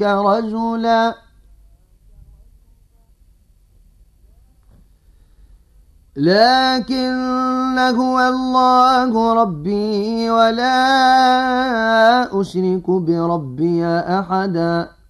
رجلا لكن هو الله ربي ولا أشرك بربي أحدا